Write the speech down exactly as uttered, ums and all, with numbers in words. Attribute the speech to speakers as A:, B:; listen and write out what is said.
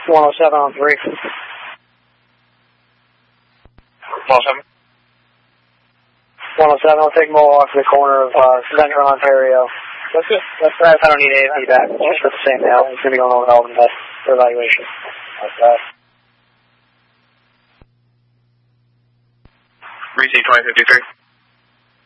A: one oh seven on three.
B: one oh seven.
A: one oh seven, I'll take Mohawk to the corner of uh, Central Ontario. That's it. That's right. I don't need A F E back. Just for the same now. It's going to be going over Melbourne test for evaluation. Okay.
B: Receive twenty fifty-three.